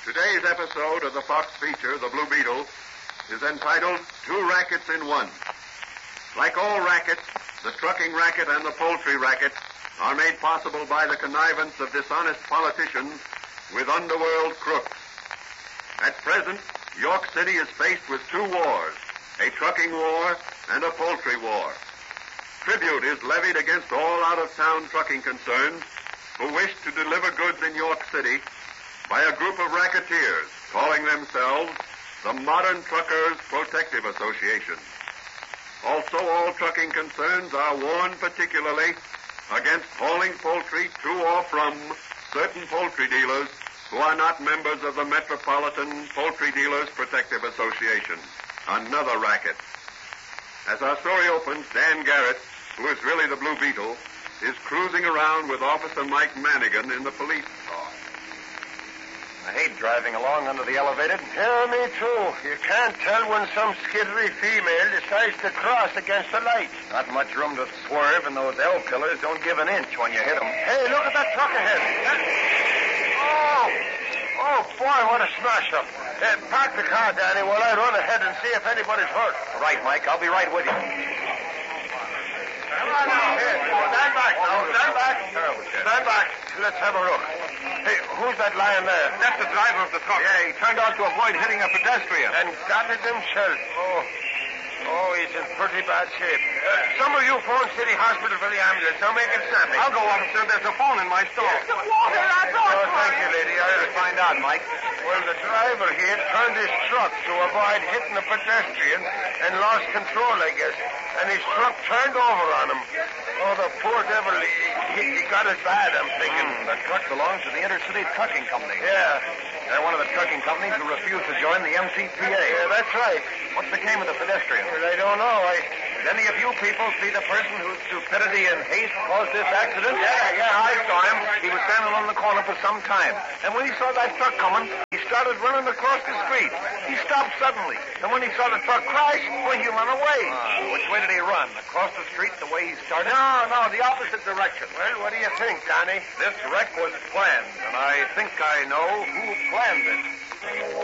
Today's episode of the Fox feature, The Blue Beetle, is entitled Two Rackets in One. Like all rackets, the trucking racket and the poultry racket are made possible by the connivance of dishonest politicians with underworld crooks. At present, York City is faced with two wars, a trucking war and a poultry war. Tribute is levied against all out-of-town trucking concerns who wish to deliver goods in York City by a group of racketeers calling themselves the Modern Truckers Protective Association. Also, all trucking concerns are warned particularly against hauling poultry to or from certain poultry dealers who are not members of the Metropolitan Poultry Dealers Protective Association, another racket. As our story opens, Dan Garrett, who is really the Blue Beetle, is cruising around with Officer Mike Manigan in the police car. I hate driving along under the elevated. Yeah, me too. You can't tell when some skittery female decides to cross against the light. Not much room to swerve, and those L-pillars don't give an inch when you hit them. Hey, look at that truck ahead. Oh, boy, what a smash-up. Park the car, Danny, while I run ahead and see if anybody's hurt. All right, Mike, I'll be right with you. Come on now. Here, stand back now. Stand back. Stand back. Let's have a look. Hey, who's that lying there? That's the driver of the truck. Yeah, he turned out to avoid hitting a pedestrian. And got it himself. Oh, he's in pretty bad shape. Some of you phone City Hospital for the ambulance. Now make it snappy. I'll go, officer. There's a phone in my store. The water, thank you, lady. I'll find out, Mike. Well, the driver here turned his truck to avoid hitting a pedestrian and lost control, I guess. And his truck turned over on him. Oh, the poor devil. He got it bad, I'm thinking. The truck belongs to the Intercity Trucking Company. Yeah. They're one of the trucking companies who refused to join the MCPA. Yeah, that's right. What became of the pedestrian? Well, I don't know. Did any of you people see the person whose stupidity and haste caused this accident? Yeah, I saw him. He was standing on the corner for some time. And when he saw that truck coming, he started running across the street. He stopped suddenly. And when he saw the truck crash, well, he ran away. Which way did he run? Across the street the way he started? No, the opposite direction. Well, what do you think, Danny? This wreck was planned, and I think I know who planned it.